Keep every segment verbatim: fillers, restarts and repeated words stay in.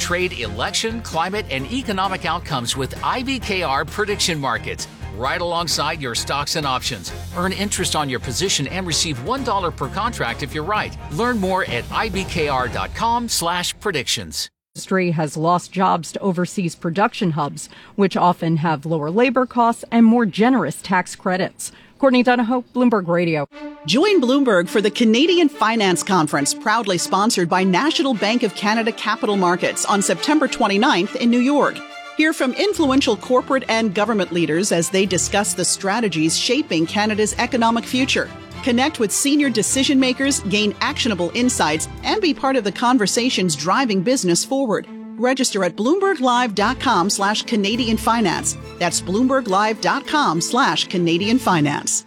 trade election, climate, and economic outcomes with I B K R prediction markets, right alongside your stocks and options. Earn interest on your position and receive one dollar per contract if you're right. Learn more at ibkr.com slash predictions. Industry has lost jobs to overseas production hubs, which often have lower labor costs and more generous tax credits. Courtney Donahoe, Bloomberg Radio. Join Bloomberg for the Canadian Finance Conference, proudly sponsored by National Bank of Canada Capital Markets on September twenty-ninth in New York. Hear from influential corporate and government leaders as they discuss the strategies shaping Canada's economic future. Connect with senior decision makers, gain actionable insights, and be part of the conversations driving business forward. Register at bloomberglive.com slash Canadian Finance. That's bloomberglive.com slash Canadian Finance.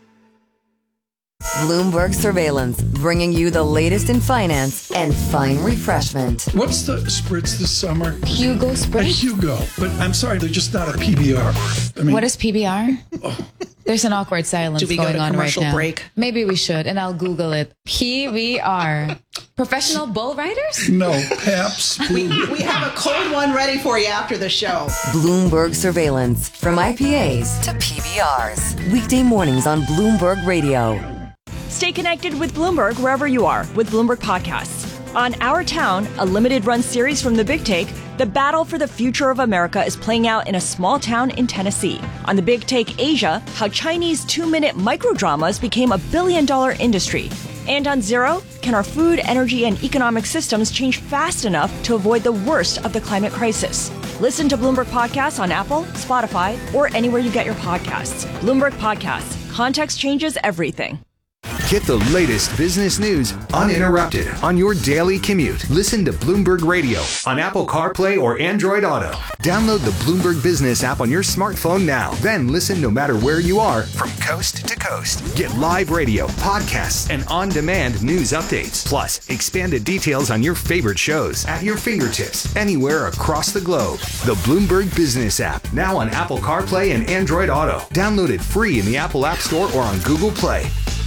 Bloomberg Surveillance, bringing you the latest in finance and fine refreshment. What's the spritz this summer? Hugo A Spritz? Hugo. But I'm sorry, they're just not a P B R. I mean, What is P B R? Oh. There's an awkward silence Do we go going to on right commercial now. break? Maybe we should, and I'll Google it. P B R. Professional bull riders? No, Paps. We, we have a cold one ready for you after the show. Bloomberg Surveillance, from I P As to P B Rs. Weekday mornings on Bloomberg Radio. Stay connected with Bloomberg wherever you are with Bloomberg Podcasts. On Our Town, a limited-run series from The Big Take, the battle for the future of America is playing out in a small town in Tennessee. On The Big Take Asia, how Chinese two-minute microdramas became a billion-dollar industry. And on Zero, can our food, energy, and economic systems change fast enough to avoid the worst of the climate crisis? Listen to Bloomberg Podcasts on Apple, Spotify, or anywhere you get your podcasts. Bloomberg Podcasts. Context changes everything. Get the latest business news uninterrupted on your daily commute. Listen to Bloomberg Radio on Apple CarPlay or Android Auto. Download the Bloomberg Business app on your smartphone now. Then listen no matter where you are from coast to coast. Get live radio, podcasts, and on-demand news updates. Plus, expanded details on your favorite shows at your fingertips anywhere across the globe. The Bloomberg Business app, now on Apple CarPlay and Android Auto. Download it free in the Apple App Store or on Google Play.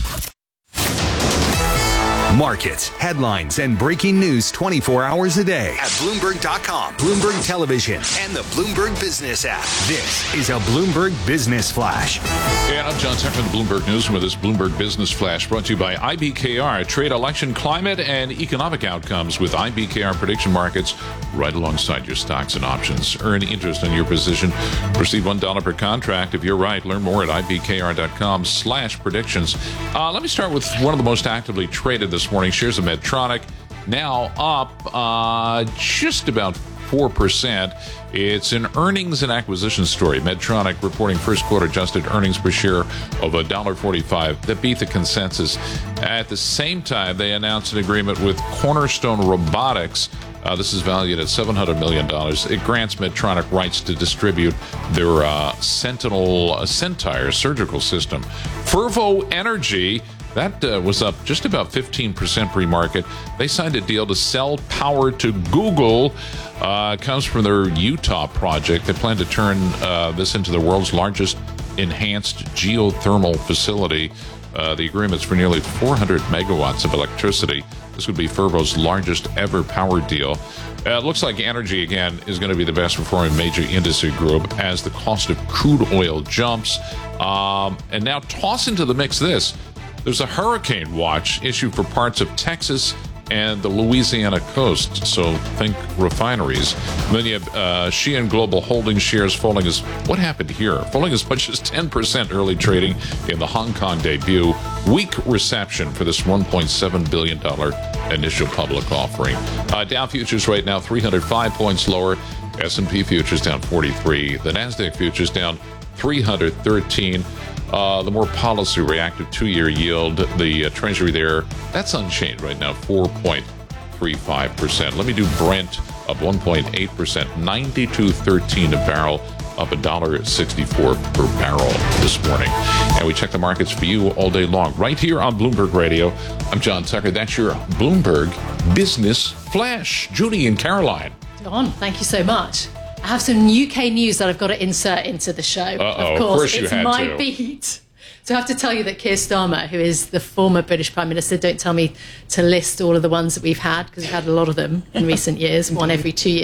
Markets, headlines, and breaking news twenty-four hours a day at Bloomberg dot com, Bloomberg Television, and the Bloomberg Business app. This is a Bloomberg Business Flash. And I'm John Tucker, the Bloomberg News with this Bloomberg Business Flash, brought to you by I B K R. Trade, election, climate, and economic outcomes with I B K R prediction markets right alongside your stocks and options. Earn interest in your position. Receive one dollar per contract if you're right. Learn more at ibkr.com slash predictions. Uh, let me start with one of the most actively traded this morning. Shares of Medtronic now up uh, just about four percent. It's an earnings and acquisition story. Medtronic reporting first quarter adjusted earnings per share of one dollar forty-five. That beat the consensus. At the same time, they announced an agreement with Cornerstone Robotics. Uh, this is valued at seven hundred million dollars. It grants Medtronic rights to distribute their uh, Sentinel uh, Centaur surgical system. Fervo Energy, that uh, was up just about fifteen percent pre-market. They signed a deal to sell power to Google. Uh, comes from their Utah project. They plan to turn uh, this into the world's largest enhanced geothermal facility. Uh, the agreement's for nearly four hundred megawatts of electricity. This would be Fervo's largest ever power deal. Uh, it looks like energy, again, is going to be the best performing major industry group as the cost of crude oil jumps. Um, and now toss into the mix this. There's a hurricane watch issued for parts of Texas and the Louisiana coast, so think refineries. Then you have uh, Shein Global Holdings shares falling as, what happened here? Falling as much as ten percent early trading in the Hong Kong debut. Weak reception for this one point seven billion dollars initial public offering. Uh, Dow futures right now three hundred five points lower. S and P futures down forty-three. The NASDAQ futures down three hundred thirteen. Uh, the more policy reactive two-year yield, the uh, Treasury there, that's unchanged right now, four point three five percent. Let me do Brent up one point eight percent, ninety-two thirteen a barrel, up one dollar sixty-four per barrel this morning. And we check the markets for you all day long, right here on Bloomberg Radio. I'm John Tucker. That's your Bloomberg Business Flash. Judy and Caroline. John, thank you so much. I have some U K news that I've got to insert into the show. Uh-oh, of course, of course you it's had my to. beat. So I have to tell you that Keir Starmer, who is the former British Prime Minister, don't tell me to list all of the ones that we've had, because we've had a lot of them in recent years, one every two years.